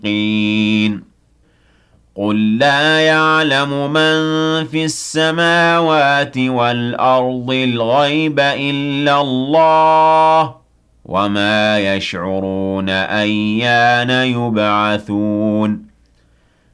قِينٌ قُل لَّا يَعْلَمُ مَن فِي السَّمَاوَاتِ وَالْأَرْضِ الْغَيْبَ إِلَّا اللَّهُ ۚ وَمَا يَشْعُرُونَ أَيَّانَ يُبْعَثُونَ